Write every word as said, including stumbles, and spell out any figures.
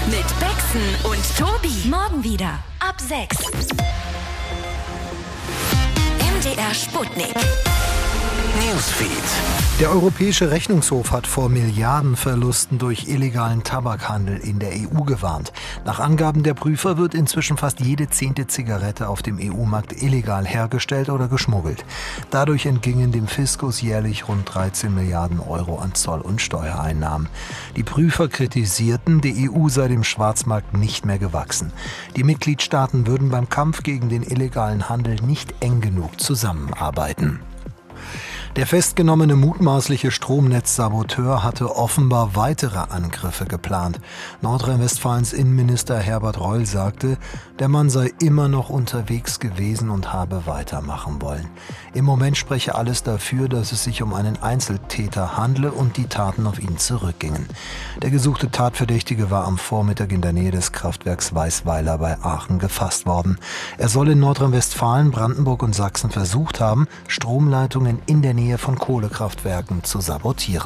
Mit Bexen und Tobi. Morgen wieder ab sechs. M D R Sputnik. Newsfeed. Der Europäische Rechnungshof hat vor Milliardenverlusten durch illegalen Tabakhandel in der E U gewarnt. Nach Angaben der Prüfer wird inzwischen fast jede zehnte Zigarette auf dem E U-Markt illegal hergestellt oder geschmuggelt. Dadurch entgingen dem Fiskus jährlich rund dreizehn Milliarden Euro an Zoll- und Steuereinnahmen. Die Prüfer kritisierten, die E U sei dem Schwarzmarkt nicht mehr gewachsen. Die Mitgliedstaaten würden beim Kampf gegen den illegalen Handel nicht eng genug zusammenarbeiten. Der festgenommene mutmaßliche Stromnetzsaboteur hatte offenbar weitere Angriffe geplant. Nordrhein-Westfalens Innenminister Herbert Reul sagte, der Mann sei immer noch unterwegs gewesen und habe weitermachen wollen. Im Moment spreche alles dafür, dass es sich um einen Einzeltäter handle und die Taten auf ihn zurückgingen. Der gesuchte Tatverdächtige war am Vormittag in der Nähe des Kraftwerks Weißweiler bei Aachen gefasst worden. Er soll in Nordrhein-Westfalen, Brandenburg und Sachsen versucht haben, Stromleitungen in der Nähe von Kohlekraftwerken zu sabotieren.